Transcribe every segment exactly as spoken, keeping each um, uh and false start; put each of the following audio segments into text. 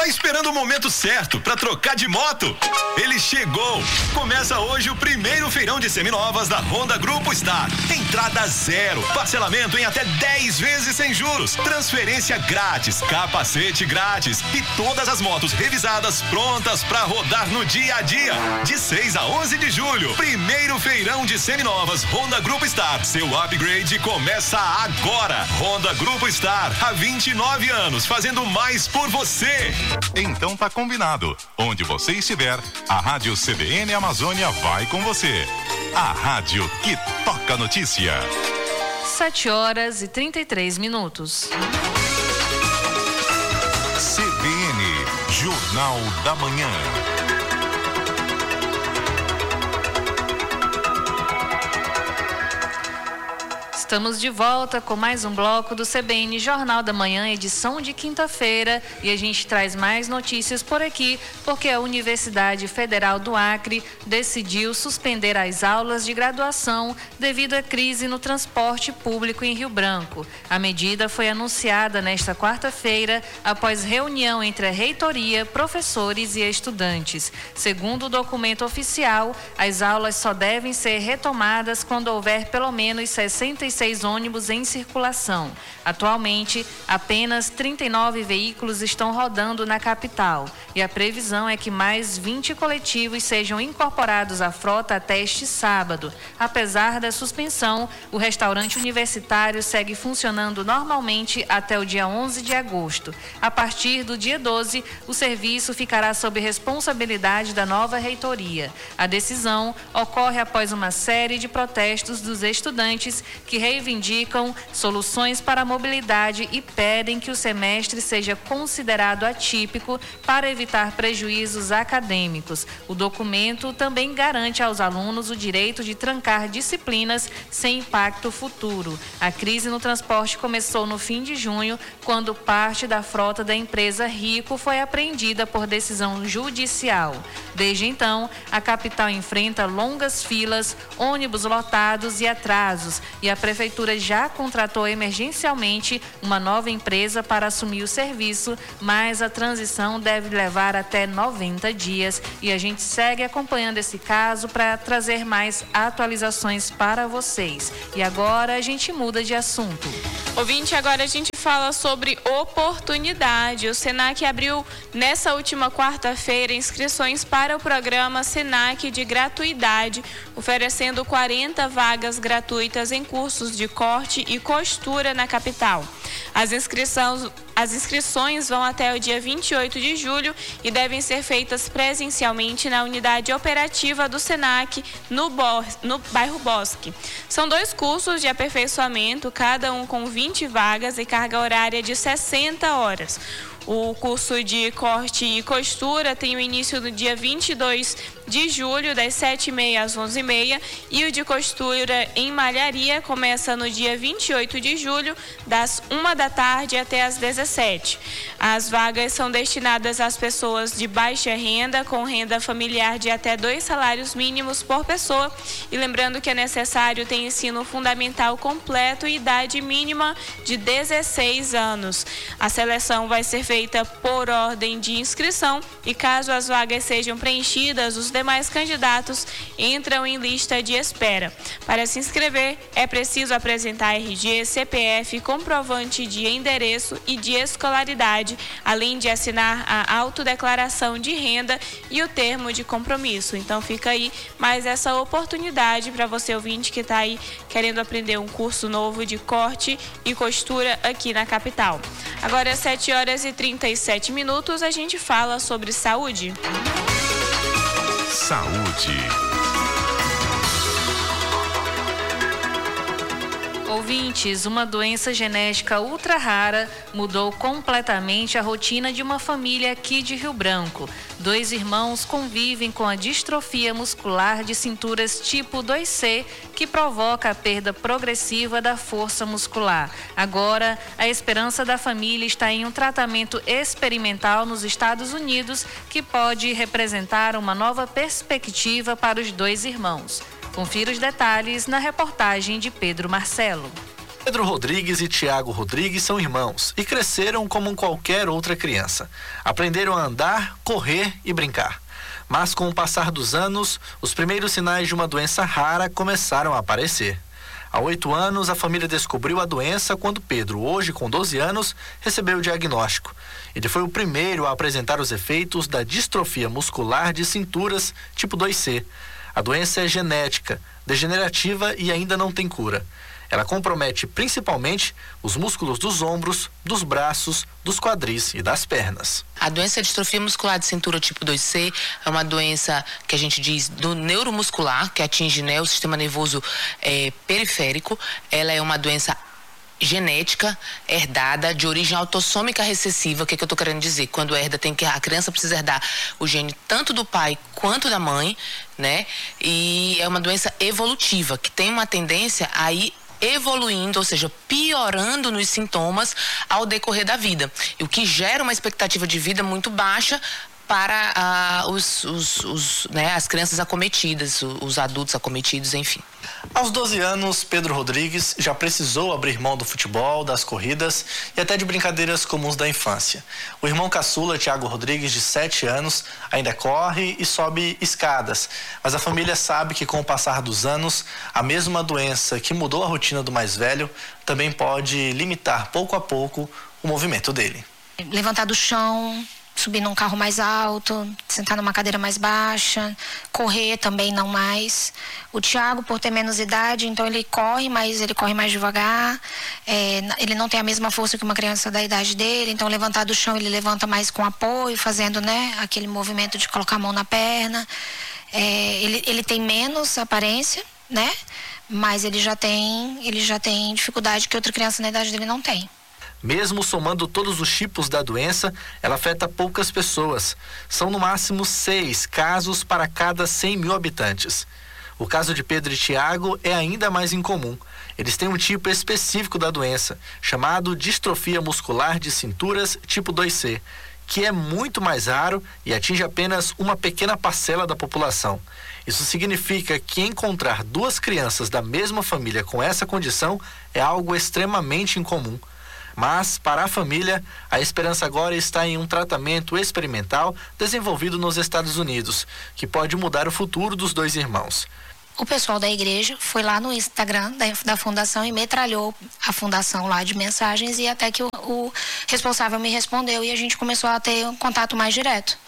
Tá esperando o momento certo para trocar de moto? Ele chegou! Começa hoje o primeiro feirão de seminovas da Honda Grupo Star. Entrada zero, parcelamento em até dez vezes sem juros, transferência grátis, capacete grátis e todas as motos revisadas prontas para rodar no dia a dia. De seis a onze de julho, primeiro feirão de seminovas Honda Grupo Star. Seu upgrade começa agora. Honda Grupo Star, há vinte e nove anos, fazendo mais por você. Então tá combinado. Onde você estiver, a Rádio C B N Amazônia vai com você. A rádio que toca notícia. sete horas e trinta e três minutos. C B N, Jornal da Manhã. Estamos de volta com mais um bloco do C B N Jornal da Manhã, edição de quinta-feira, e a gente traz mais notícias por aqui, porque a Universidade Federal do Acre decidiu suspender as aulas de graduação devido à crise no transporte público em Rio Branco. A medida foi anunciada nesta quarta-feira, após reunião entre a reitoria, professores e estudantes. Segundo o documento oficial, as aulas só devem ser retomadas quando houver pelo menos sessenta e seis ônibus em circulação. Atualmente, apenas trinta e nove veículos estão rodando na capital e a previsão é que mais vinte coletivos sejam incorporados à frota até este sábado. Apesar da suspensão, o restaurante universitário segue funcionando normalmente até o dia onze de agosto. A partir do dia doze, o serviço ficará sob responsabilidade da nova reitoria. A decisão ocorre após uma série de protestos dos estudantes que reivindicam soluções para a mobilidade e pedem que o semestre seja considerado atípico para evitar prejuízos acadêmicos. O documento também garante aos alunos o direito de trancar disciplinas sem impacto futuro. A crise no transporte começou no fim de junho, quando parte da frota da empresa Rico foi apreendida por decisão judicial. Desde então, a capital enfrenta longas filas, ônibus lotados e atrasos, e a A Prefeitura já contratou emergencialmente uma nova empresa para assumir o serviço, mas a transição deve levar até noventa dias e a gente segue acompanhando esse caso para trazer mais atualizações para vocês. E agora a gente muda de assunto. Ouvinte, agora a gente fala sobre oportunidade. O Senac abriu nessa última quarta-feira inscrições para o programa Senac de gratuidade, oferecendo quarenta vagas gratuitas em cursos de corte e costura na capital. As inscrições, as inscrições vão até o dia vinte e oito de julho e devem ser feitas presencialmente na unidade operativa do Senac, no, Bo, no bairro Bosque. São dois cursos de aperfeiçoamento, cada um com vinte vagas e carga horária de sessenta horas. O curso de corte e costura tem o início no dia vinte e dois de julho, das sete e meia às onze e meia, e o de costura em malharia começa no dia vinte e oito de julho, das uma da tarde até às dezessete. As vagas são destinadas às pessoas de baixa renda, com renda familiar de até dois salários mínimos por pessoa, e lembrando que é necessário ter ensino fundamental completo e idade mínima de dezesseis anos. A seleção vai ser feita feita por ordem de inscrição e caso as vagas sejam preenchidas, os demais candidatos entram em lista de espera. Para se inscrever, é preciso apresentar R G, C P F, comprovante de endereço e de escolaridade, além de assinar a autodeclaração de renda e o termo de compromisso. Então fica aí mais essa oportunidade para você ouvinte que está aí querendo aprender um curso novo de corte e costura aqui na capital. Agora às sete horas e trinta e sete minutos, a gente fala sobre saúde. Saúde. Ouvintes, uma doença genética ultra rara mudou completamente a rotina de uma família aqui de Rio Branco. Dois irmãos convivem com a distrofia muscular de cinturas tipo dois C, que provoca a perda progressiva da força muscular. Agora, a esperança da família está em um tratamento experimental nos Estados Unidos, que pode representar uma nova perspectiva para os dois irmãos. Confira os detalhes na reportagem de Pedro Marcelo. Pedro Rodrigues e Tiago Rodrigues são irmãos e cresceram como qualquer outra criança. Aprenderam a andar, correr e brincar. Mas com o passar dos anos, os primeiros sinais de uma doença rara começaram a aparecer. Há oito anos, a família descobriu a doença quando Pedro, hoje com doze anos, recebeu o diagnóstico. Ele foi o primeiro a apresentar os efeitos da distrofia muscular de cinturas tipo dois C. A doença é genética, degenerativa e ainda não tem cura. Ela compromete principalmente os músculos dos ombros, dos braços, dos quadris e das pernas. A doença de distrofia muscular de cintura tipo dois C é uma doença que a gente diz do neuromuscular, que atinge, né, o sistema nervoso é, periférico. Ela é uma doença genética, herdada, de origem autossômica recessiva. O que, é que eu estou querendo dizer? Quando herda, tem que, a criança precisa herdar o gene tanto do pai quanto da mãe, né? E é uma doença evolutiva, que tem uma tendência a ir evoluindo, ou seja, piorando nos sintomas ao decorrer da vida, o que gera uma expectativa de vida muito baixa para ah, os, os, os, né, as crianças acometidas, os, os adultos acometidos, enfim. Aos doze anos, Pedro Rodrigues já precisou abrir mão do futebol, das corridas e até de brincadeiras comuns da infância. O irmão caçula, Tiago Rodrigues, de sete anos, ainda corre e sobe escadas. Mas a família sabe que com o passar dos anos, a mesma doença que mudou a rotina do mais velho também pode limitar pouco a pouco o movimento dele. Levantar do chão, subir num carro mais alto, sentar numa cadeira mais baixa, correr também não mais. O Tiago, por ter menos idade, então ele corre, mas ele corre mais devagar, é, ele não tem a mesma força que uma criança da idade dele, então levantar do chão ele levanta mais com apoio, fazendo, né, aquele movimento de colocar a mão na perna. É, ele, ele tem menos aparência, né, mas ele já tem, ele já tem dificuldade que outra criança na idade dele não tem. Mesmo somando todos os tipos da doença, ela afeta poucas pessoas. São no máximo seis casos para cada cem mil habitantes. O caso de Pedro e Tiago é ainda mais incomum. Eles têm um tipo específico da doença, chamado distrofia muscular de cinturas tipo dois C, que é muito mais raro e atinge apenas uma pequena parcela da população. Isso significa que encontrar duas crianças da mesma família com essa condição é algo extremamente incomum. Mas, para a família, a esperança agora está em um tratamento experimental desenvolvido nos Estados Unidos, que pode mudar o futuro dos dois irmãos. O pessoal da igreja foi lá no Instagram da, da fundação e metralhou a fundação lá de mensagens, e até que o, o responsável me respondeu e a gente começou a ter um contato mais direto.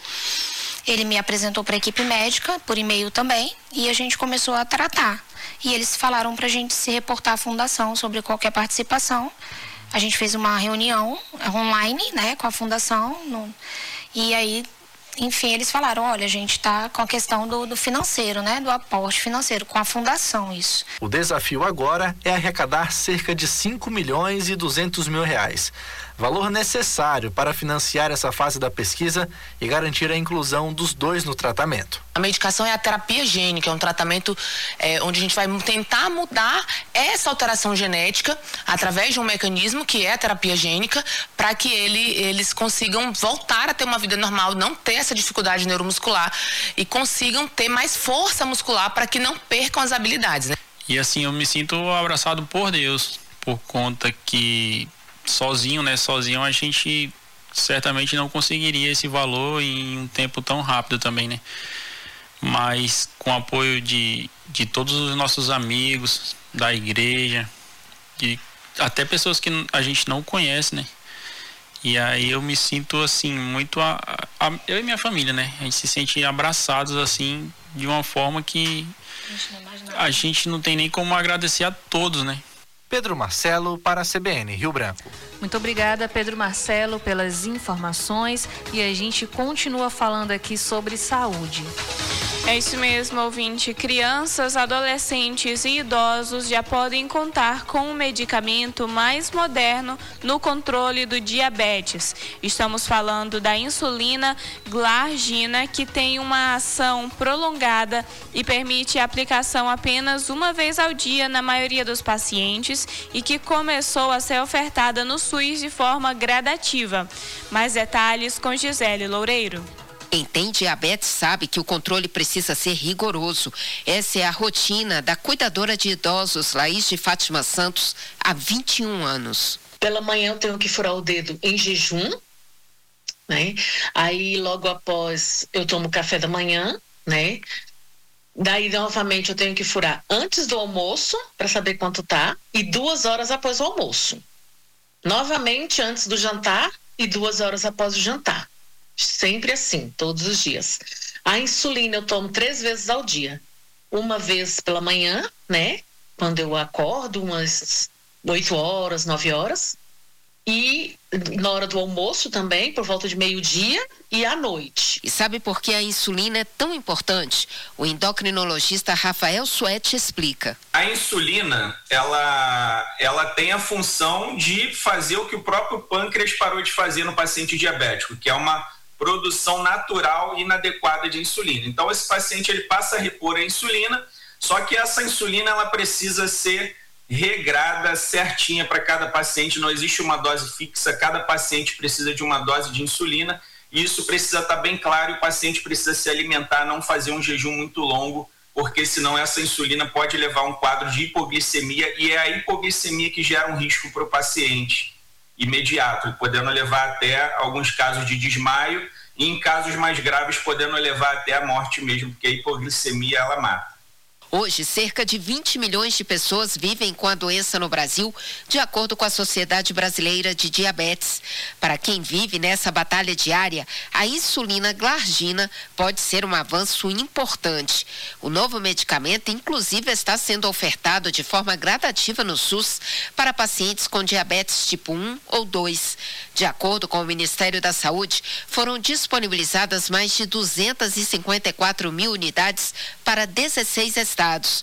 Ele me apresentou para a equipe médica, por e-mail também, e a gente começou a tratar. E eles falaram para a gente se reportar à fundação sobre qualquer participação. A gente fez uma reunião online, né, com a fundação, no, e aí, enfim, eles falaram, olha, a gente está com a questão do, do financeiro, né, do aporte financeiro, com a fundação, isso. O desafio agora é arrecadar cerca de cinco milhões e duzentos mil reais, valor necessário para financiar essa fase da pesquisa e garantir a inclusão dos dois no tratamento. A medicação é a terapia gênica, é um tratamento é, onde a gente vai tentar mudar essa alteração genética através de um mecanismo que é a terapia gênica, para que ele, eles consigam voltar a ter uma vida normal, não ter essa dificuldade neuromuscular e consigam ter mais força muscular para que não percam as habilidades, né? E assim, eu me sinto abraçado por Deus, por conta que sozinho, né, sozinho a gente certamente não conseguiria esse valor em um tempo tão rápido também, né? Mas com o apoio de, de todos os nossos amigos da igreja, de até pessoas que a gente não conhece, né? E aí eu me sinto assim muito a, a, eu e minha família, né? A gente se sente abraçados assim de uma forma que a gente não tem nem como agradecer a todos, né? Pedro Marcelo para a C B N Rio Branco. Muito obrigada, Pedro Marcelo, pelas informações, e a gente continua falando aqui sobre saúde. É isso mesmo, ouvinte. Crianças, adolescentes e idosos já podem contar com um medicamento mais moderno no controle do diabetes. Estamos falando da insulina glargina, que tem uma ação prolongada e permite a aplicação apenas uma vez ao dia na maioria dos pacientes, e que começou a ser ofertada no SUS de forma gradativa. Mais detalhes com Gisele Loureiro. Quem tem diabetes sabe que o controle precisa ser rigoroso. Essa é a rotina da cuidadora de idosos Laís de Fátima Santos há vinte e um anos. Pela manhã eu tenho que furar o dedo em jejum, né? Aí logo após eu tomo café da manhã, né? Daí novamente eu tenho que furar antes do almoço para saber quanto tá e duas horas após o almoço. Novamente antes do jantar e duas horas após o jantar. Sempre assim, todos os dias. A insulina eu tomo três vezes ao dia. Uma vez pela manhã, né? Quando eu acordo, umas oito horas, nove horas. E na hora do almoço também, por volta de meio-dia e à noite. E sabe por que a insulina é tão importante? O endocrinologista Rafael Suete explica. A insulina, ela, ela tem a função de fazer o que o próprio pâncreas parou de fazer no paciente diabético, que é uma produção natural e inadequada de insulina. Então, esse paciente ele passa a repor a insulina, só que essa insulina ela precisa ser regrada, certinha para cada paciente, não existe uma dose fixa, cada paciente precisa de uma dose de insulina e isso precisa estar bem claro e o paciente precisa se alimentar, não fazer um jejum muito longo, porque senão essa insulina pode levar a um quadro de hipoglicemia e é a hipoglicemia que gera um risco para o paciente imediato, podendo levar até alguns casos de desmaio e em casos mais graves podendo levar até a morte mesmo, porque a hipoglicemia ela mata. Hoje, cerca de vinte milhões de pessoas vivem com a doença no Brasil, de acordo com a Sociedade Brasileira de Diabetes. Para quem vive nessa batalha diária, a insulina glargina pode ser um avanço importante. O novo medicamento, inclusive, está sendo ofertado de forma gradativa no SUS para pacientes com diabetes tipo um ou dois. De acordo com o Ministério da Saúde, foram disponibilizadas mais de duzentas e cinquenta e quatro mil unidades para dezesseis estados.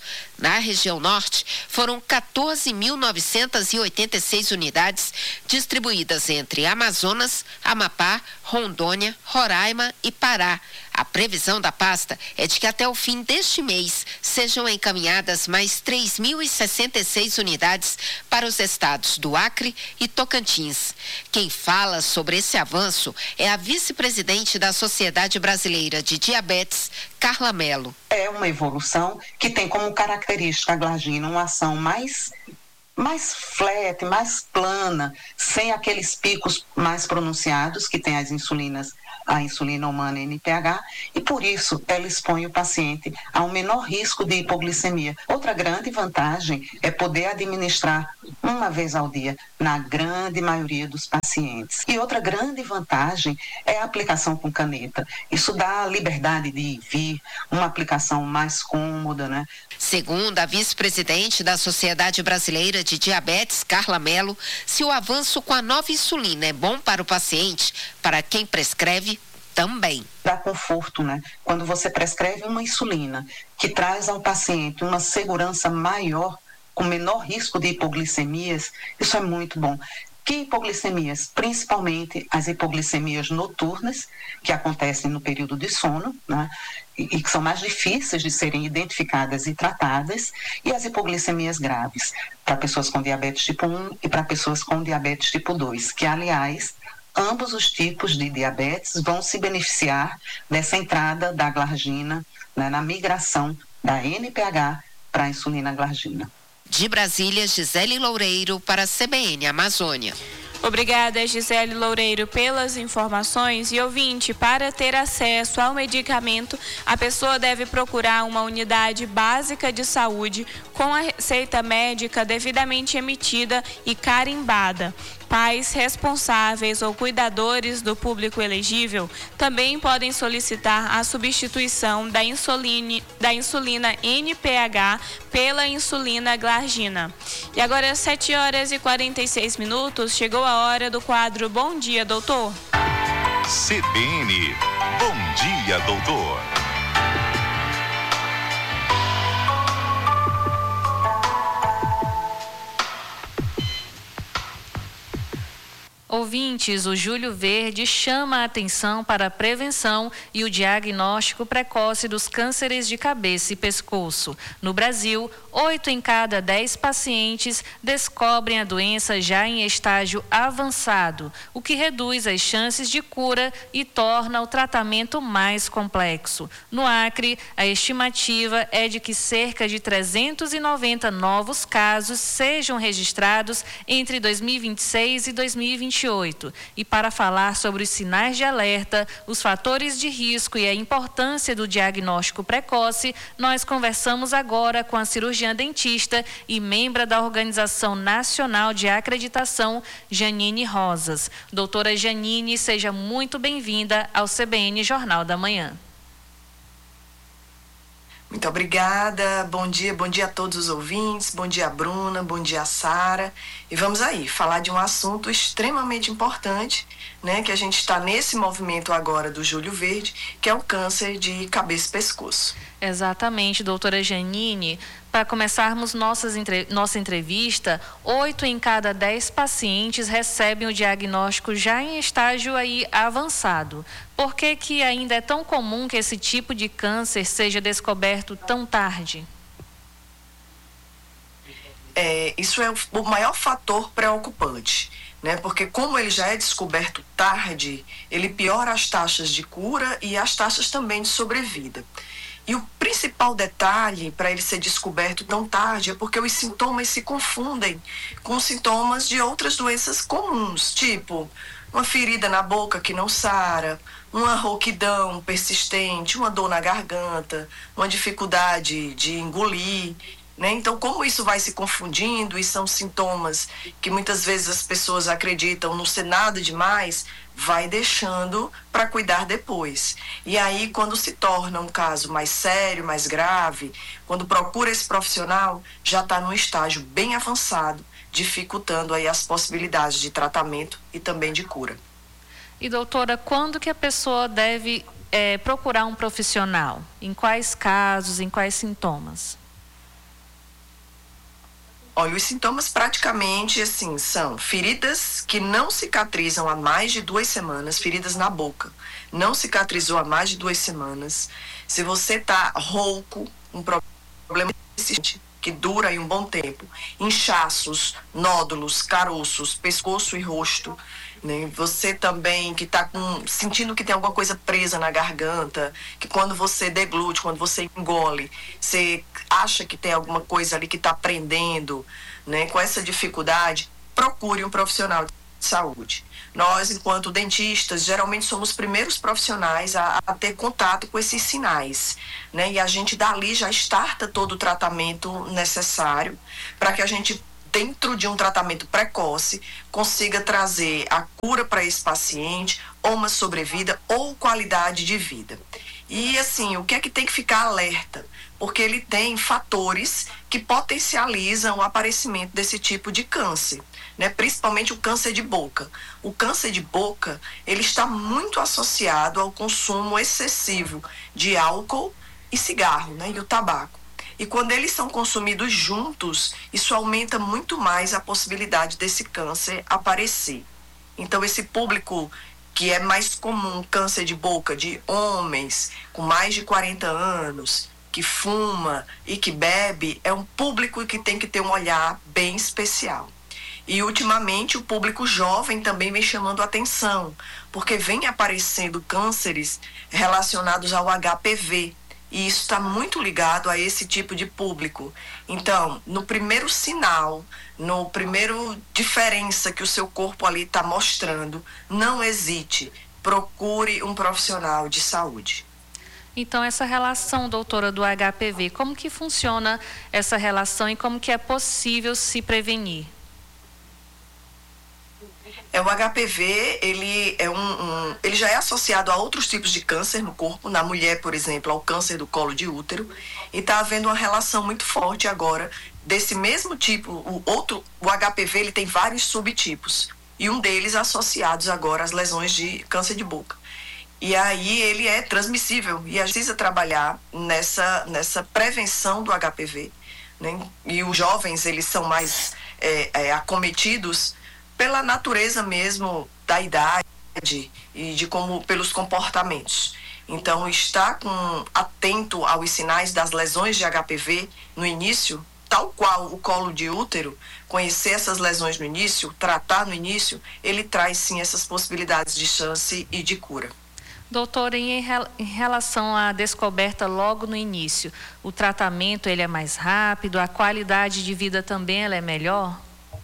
Na região norte, foram quatorze mil novecentas e oitenta e seis unidades distribuídas entre Amazonas, Amapá, Rondônia, Roraima e Pará. A previsão da pasta é de que até o fim deste mês sejam encaminhadas mais três mil e sessenta e seis unidades para os estados do Acre e Tocantins. Quem fala sobre esse avanço é a vice-presidente da Sociedade Brasileira de Diabetes, Carla Mello. É uma evolução que tem como característica a glargina uma ação mais mais flat, mais plana, sem aqueles picos mais pronunciados que tem as insulinas, a insulina humana N P H, e por isso ela expõe o paciente a um menor risco de hipoglicemia. Outra grande vantagem é poder administrar uma vez ao dia na grande maioria dos pacientes. E outra grande vantagem é a aplicação com caneta. Isso dá liberdade de ir e vir, uma aplicação mais cômoda, né? Segundo a vice-presidente da Sociedade Brasileira de Diabetes, Carla Mello, se o avanço com a nova insulina é bom para o paciente, para quem prescreve, também. Dá conforto, né? Quando você prescreve uma insulina que traz ao paciente uma segurança maior, com menor risco de hipoglicemias, isso é muito bom. Que hipoglicemias? Principalmente as hipoglicemias noturnas, que acontecem no período de sono, né? E que são mais difíceis de serem identificadas e tratadas, e as hipoglicemias graves, para pessoas com diabetes tipo um e para pessoas com diabetes tipo dois, que, aliás, ambos os tipos de diabetes vão se beneficiar dessa entrada da glargina, né, na migração da N P H para a insulina glargina. De Brasília, Gisele Loureiro para a C B N Amazônia. Obrigada, Gisele Loureiro, pelas informações. E ouvinte, para ter acesso ao medicamento, a pessoa deve procurar uma unidade básica de saúde com a receita médica devidamente emitida e carimbada. Pais responsáveis ou cuidadores do público elegível também podem solicitar a substituição da insulina, da insulina N P H pela insulina glargina. E agora, às sete horas e quarenta e seis minutos, chegou a hora do quadro Bom Dia, Doutor. C B N, Bom Dia, Doutor. Ouvintes, o Julho Verde chama a atenção para a prevenção e o diagnóstico precoce dos cânceres de cabeça e pescoço. No Brasil, oito em cada dez pacientes descobrem a doença já em estágio avançado, o que reduz as chances de cura e torna o tratamento mais complexo. No Acre, a estimativa é de que cerca de trezentos e noventa novos casos sejam registrados entre dois mil e vinte e seis e dois mil e vinte e oito. E para falar sobre os sinais de alerta, os fatores de risco e a importância do diagnóstico precoce, nós conversamos agora com a cirurgiã dentista e membro da Organização Nacional de Acreditação, Janine Rosas. Doutora Janine, seja muito bem-vinda ao C B N Jornal da Manhã. Muito obrigada, bom dia, bom dia a todos os ouvintes, bom dia a Bruna, bom dia a Sara. E vamos aí, falar de um assunto extremamente importante, né, que a gente está nesse movimento agora do Julho Verde, que é o câncer de cabeça e pescoço. Exatamente, doutora Janine. Para começarmos nossas entre... nossa entrevista, oito em cada dez pacientes recebem o diagnóstico já em estágio aí avançado. Por que que ainda é tão comum que esse tipo de câncer seja descoberto tão tarde? É, isso é o maior fator preocupante, né? Porque como ele já é descoberto tarde, ele piora as taxas de cura e as taxas também de sobrevida. E o principal detalhe para ele ser descoberto tão tarde é porque os sintomas se confundem com sintomas de outras doenças comuns, tipo uma ferida na boca que não sara, uma rouquidão persistente, uma dor na garganta, uma dificuldade de engolir, né? Então, como isso vai se confundindo e são sintomas que muitas vezes as pessoas acreditam não ser nada demais, vai deixando para cuidar depois. E aí, quando se torna um caso mais sério, mais grave, quando procura esse profissional, já está num estágio bem avançado, dificultando aí as possibilidades de tratamento e também de cura. E doutora, quando que a pessoa deve é, procurar um profissional? Em quais casos, em quais sintomas? Olha, os sintomas praticamente assim são feridas que não cicatrizam há mais de duas semanas, feridas na boca, não cicatrizou há mais de duas semanas. Se você está rouco, um problema persistente que dura aí um bom tempo, inchaços, nódulos, caroços, pescoço e rosto, né? Você também que está sentindo que tem alguma coisa presa na garganta, que quando você deglute, quando você engole, você acha que tem alguma coisa ali que está prendendo, né? Com essa dificuldade, procure um profissional de saúde. Nós, enquanto dentistas, geralmente somos os primeiros profissionais a, a ter contato com esses sinais, né? E a gente dali já starta todo o tratamento necessário para que a gente, dentro de um tratamento precoce, consiga trazer a cura para esse paciente, ou uma sobrevida, ou qualidade de vida. E assim, o que é que tem que ficar alerta? Porque ele tem fatores que potencializam o aparecimento desse tipo de câncer, né? Principalmente o câncer de boca. O câncer de boca, ele está muito associado ao consumo excessivo de álcool e cigarro, né? E o tabaco. E quando eles são consumidos juntos, isso aumenta muito mais a possibilidade desse câncer aparecer. Então, esse público que é mais comum, câncer de boca de homens com mais de quarenta anos, que fuma e que bebe, é um público que tem que ter um olhar bem especial. E, ultimamente, o público jovem também vem chamando atenção, porque vem aparecendo cânceres relacionados ao H P V, e isso está muito ligado a esse tipo de público. Então, no primeiro sinal, no primeiro diferença que o seu corpo ali está mostrando, não hesite, procure um profissional de saúde. Então, essa relação, doutora, do H P V, como que funciona essa relação e como que é possível se prevenir? É, o H P V, ele, é um, um, ele já é associado a outros tipos de câncer no corpo, na mulher, por exemplo, ao câncer do colo de útero, e está havendo uma relação muito forte agora desse mesmo tipo. O outro, o H P V, ele tem vários subtipos, e um deles associados agora às lesões de câncer de boca. E aí ele é transmissível e a gente precisa trabalhar nessa, nessa prevenção do H P V, né? E os jovens, eles são mais é, é, acometidos pela natureza mesmo da idade e de como pelos comportamentos. Então, estar com, atento aos sinais das lesões de H P V no início, tal qual o colo de útero, conhecer essas lesões no início, tratar no início, ele traz sim essas possibilidades de chance e de cura. Doutora, em relação à descoberta logo no início, o tratamento ele é mais rápido, a qualidade de vida também ela é melhor?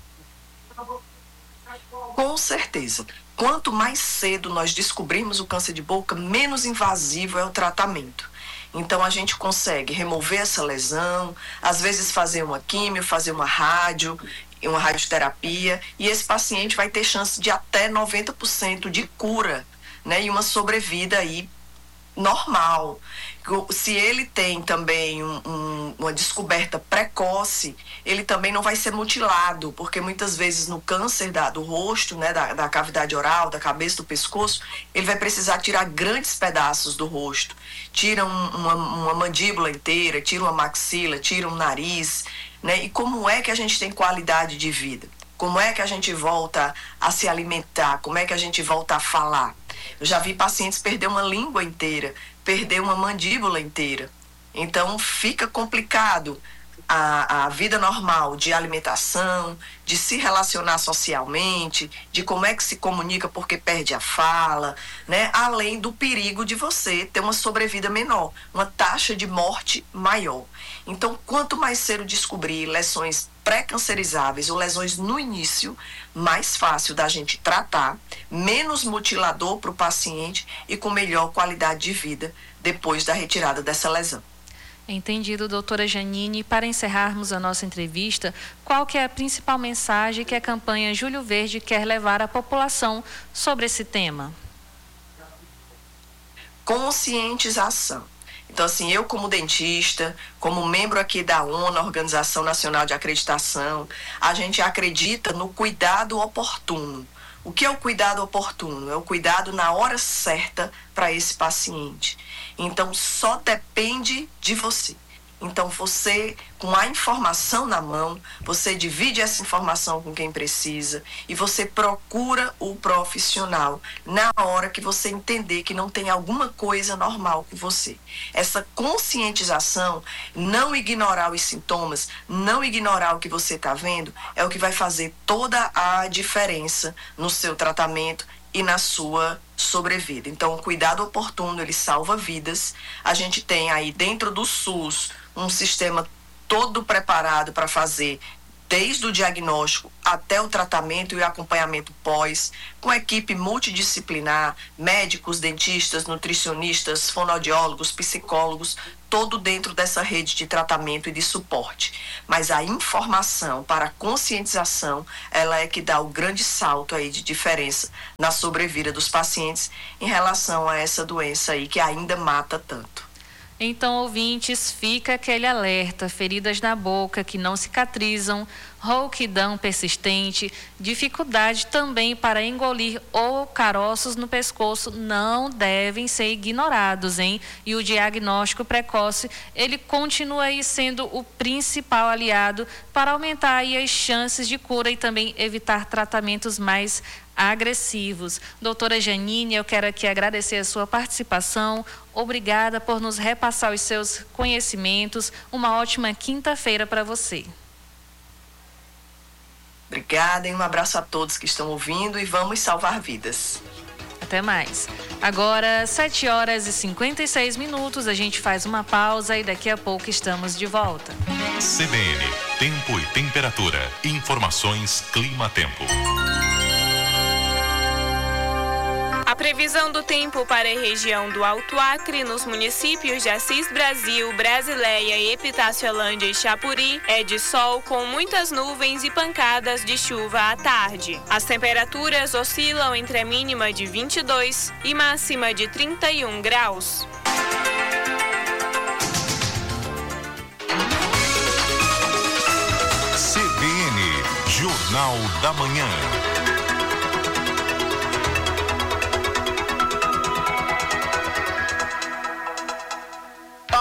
Com certeza. Quanto mais cedo nós descobrirmos o câncer de boca, menos invasivo é o tratamento. Então a gente consegue remover essa lesão, às vezes fazer uma químio, fazer uma rádio, uma radioterapia, e esse paciente vai ter chance de até noventa por cento de cura, né, e uma sobrevida aí normal. Se ele tem também um, um, uma descoberta precoce, ele também não vai ser mutilado, porque muitas vezes no câncer da, do rosto, né, da, da cavidade oral, da cabeça, do pescoço, ele vai precisar tirar grandes pedaços do rosto. Tira um, uma, uma mandíbula inteira, tira uma maxila, tira um nariz, né? E como é que a gente tem qualidade de vida? Como é que a gente volta a se alimentar? Como é que a gente volta a falar? Eu já vi pacientes perder uma língua inteira, perder uma mandíbula inteira. Então, fica complicado a, a vida normal de alimentação, de se relacionar socialmente, de como é que se comunica porque perde a fala, né? Além do perigo de você ter uma sobrevida menor, uma taxa de morte maior. Então, quanto mais cedo descobrir lesões pré-cancerizáveis ou lesões no início, mais fácil da gente tratar, menos mutilador para o paciente e com melhor qualidade de vida depois da retirada dessa lesão. Entendido, doutora Janine. Para encerrarmos a nossa entrevista, qual que é a principal mensagem que a campanha Julho Verde quer levar à população sobre esse tema? Conscientização. Então, assim, eu como dentista, como membro aqui da ONU, Organização Nacional de Acreditação, a gente acredita no cuidado oportuno. O que é o cuidado oportuno? É o cuidado na hora certa para esse paciente. Então, só depende de você. Então, você, com a informação na mão, você divide essa informação com quem precisa e você procura o profissional na hora que você entender que não tem alguma coisa normal com você. Essa conscientização, não ignorar os sintomas, não ignorar o que você está vendo, é o que vai fazer toda a diferença no seu tratamento e na sua sobrevida. Então, o cuidado oportuno, ele salva vidas. A gente tem aí dentro do SUS um sistema todo preparado para fazer desde o diagnóstico até o tratamento e o acompanhamento pós, com equipe multidisciplinar, médicos, dentistas, nutricionistas, fonoaudiólogos, psicólogos, todo dentro dessa rede de tratamento e de suporte. Mas a informação para a conscientização, ela é que dá o grande salto aí de diferença na sobrevida dos pacientes em relação a essa doença aí que ainda mata tanto. Então, ouvintes, fica aquele alerta: feridas na boca que não cicatrizam, rouquidão persistente, dificuldade também para engolir ou caroços no pescoço não devem ser ignorados, hein? E o diagnóstico precoce, ele continua aí sendo o principal aliado para aumentar aí as chances de cura e também evitar tratamentos mais agressivos. Doutora Janine, eu quero aqui agradecer a sua participação. Obrigada por nos repassar os seus conhecimentos. Uma ótima quinta-feira para você. Obrigada e um abraço a todos que estão ouvindo e vamos salvar vidas. Até mais. Agora, sete horas e cinquenta e seis minutos, a gente faz uma pausa e daqui a pouco estamos de volta. C B N, tempo e temperatura. Informações Clima-Tempo. A previsão do tempo para a região do Alto Acre, nos municípios de Assis Brasil, Brasileia, Epitáciolândia e Chapuri, é de sol com muitas nuvens e pancadas de chuva à tarde. As temperaturas oscilam entre a mínima de vinte e dois e máxima de trinta e um graus. C B N, Jornal da Manhã.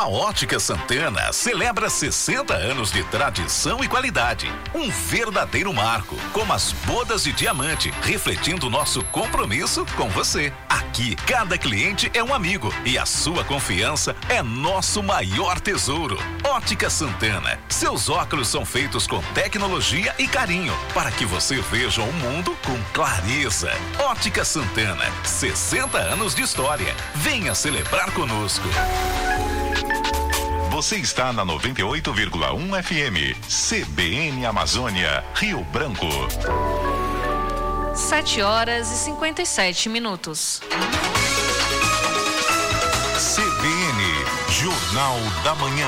A Ótica Santana celebra sessenta anos de tradição e qualidade. Um verdadeiro marco, como as bodas de diamante, refletindo nosso compromisso com você. Aqui, cada cliente é um amigo e a sua confiança é nosso maior tesouro. Ótica Santana. Seus óculos são feitos com tecnologia e carinho para que você veja o mundo com clareza. Ótica Santana. sessenta anos de história. Venha celebrar conosco. Você está na noventa e oito vírgula um F M, C B N Amazônia, Rio Branco. sete horas e cinquenta e sete minutos. C B N, Jornal da Manhã.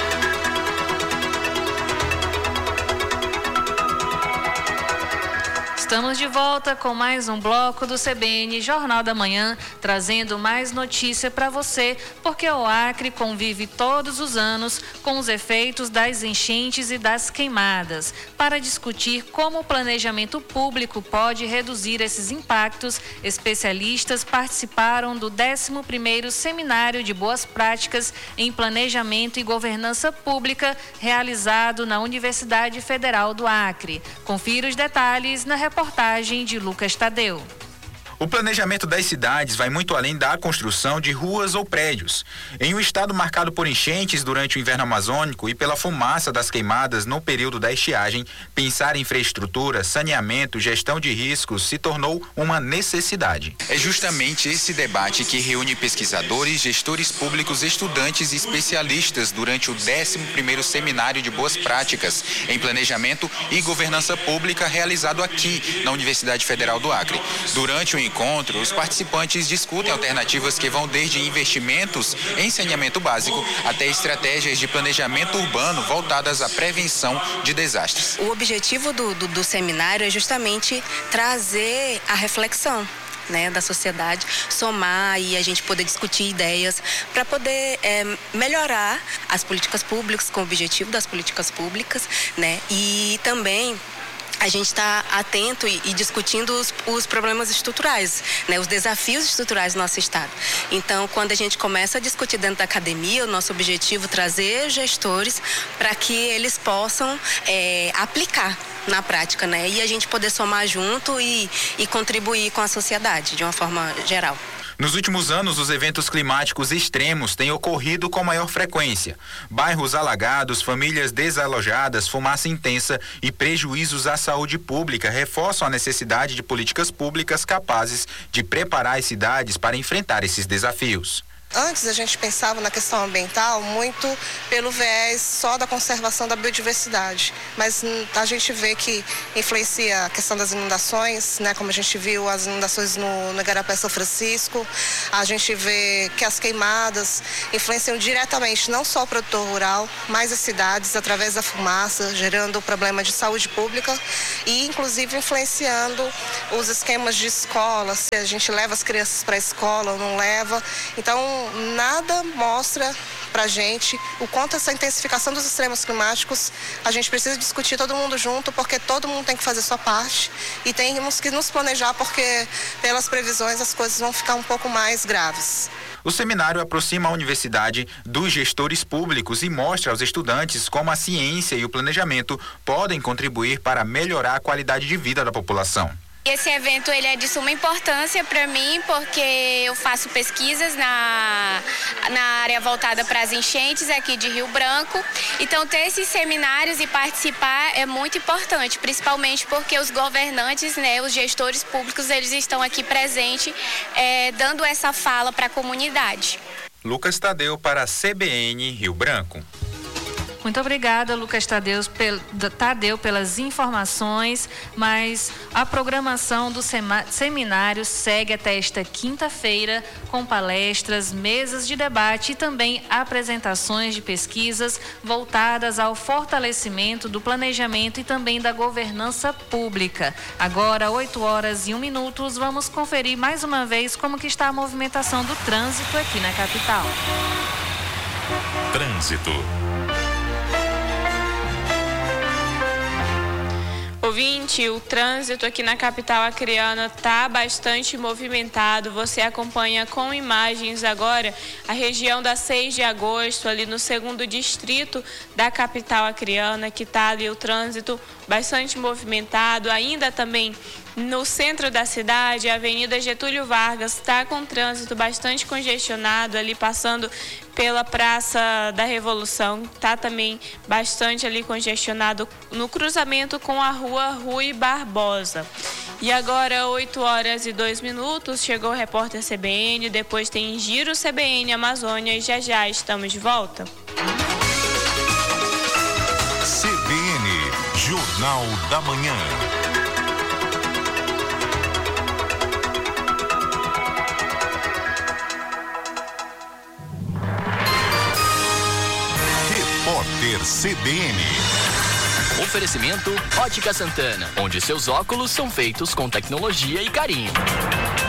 Estamos de volta com mais um bloco do C B N Jornal da Manhã, trazendo mais notícia para você, porque o Acre convive todos os anos com os efeitos das enchentes e das queimadas. Para discutir como o planejamento público pode reduzir esses impactos, especialistas participaram do décimo primeiro Seminário de Boas Práticas em Planejamento e Governança Pública, realizado na Universidade Federal do Acre. Confira os detalhes na reportagem. Reportagem de Lucas Tadeu. O planejamento das cidades vai muito além da construção de ruas ou prédios. Em um estado marcado por enchentes durante o inverno amazônico e pela fumaça das queimadas no período da estiagem, pensar em infraestrutura, saneamento, gestão de riscos se tornou uma necessidade. É justamente esse debate que reúne pesquisadores, gestores públicos, estudantes e especialistas durante o décimo primeiro Seminário de Boas Práticas em Planejamento e Governança Pública realizado aqui na Universidade Federal do Acre. Durante o encontro, os participantes discutem alternativas que vão desde investimentos em saneamento básico até estratégias de planejamento urbano voltadas à prevenção de desastres. O objetivo do, do, do seminário é justamente trazer a reflexão, né, da sociedade, somar e a gente poder discutir ideias para poder é, melhorar as políticas públicas, com o objetivo das políticas públicas, né, e também a gente está atento e, e discutindo os, os problemas estruturais, né, os desafios estruturais do nosso estado. Então, quando a gente começa a discutir dentro da academia, o nosso objetivo é trazer gestores para que eles possam é, aplicar na prática, né, e a gente poder somar junto e, e contribuir com a sociedade de uma forma geral. Nos últimos anos, os eventos climáticos extremos têm ocorrido com maior frequência. Bairros alagados, famílias desalojadas, fumaça intensa e prejuízos à saúde pública reforçam a necessidade de políticas públicas capazes de preparar as cidades para enfrentar esses desafios. Antes a gente pensava na questão ambiental muito pelo viés só da conservação da biodiversidade, mas a gente vê que influencia a questão das inundações, né? Como a gente viu as inundações no, no Igarapé São Francisco, a gente vê que as queimadas influenciam diretamente não só o produtor rural, mas as cidades através da fumaça, gerando problema de saúde pública e inclusive influenciando os esquemas de escola, se a gente leva as crianças para a escola ou não leva. Então, nada mostra pra gente o quanto essa intensificação dos extremos climáticos a gente precisa discutir todo mundo junto, porque todo mundo tem que fazer sua parte e temos que nos planejar, porque pelas previsões as coisas vão ficar um pouco mais graves. O seminário aproxima a universidade dos gestores públicos e mostra aos estudantes como a ciência e o planejamento podem contribuir para melhorar a qualidade de vida da população. Esse evento ele é de suma importância para mim, porque eu faço pesquisas na, na área voltada para as enchentes aqui de Rio Branco. Então, ter esses seminários e participar é muito importante, principalmente porque os governantes, né, os gestores públicos, eles estão aqui presentes, é, dando essa fala para a comunidade. Lucas Tadeu para a C B N Rio Branco. Muito obrigada, Lucas Tadeu, pel, Tadeu, pelas informações, mas a programação do sema, seminário segue até esta quinta-feira com palestras, mesas de debate e também apresentações de pesquisas voltadas ao fortalecimento do planejamento e também da governança pública. Agora, oito horas e um minuto, vamos conferir mais uma vez como que está a movimentação do trânsito aqui na capital. Trânsito. Ouvinte, o trânsito aqui na capital acreana está bastante movimentado. Você acompanha com imagens agora a região da seis de agosto, ali no segundo distrito da capital acreana, que está ali o trânsito bastante movimentado. Ainda também no centro da cidade, a Avenida Getúlio Vargas está com trânsito bastante congestionado, ali passando pela Praça da Revolução. Está também bastante ali congestionado no cruzamento com a Rua Rui Barbosa. E agora, oito horas e dois minutos, chegou o repórter C B N, depois tem Giro C B N Amazônia e já já estamos de volta. C B N, Jornal da Manhã. Repórter C B N. Oferecimento Ótica Santana, onde seus óculos são feitos com tecnologia e carinho.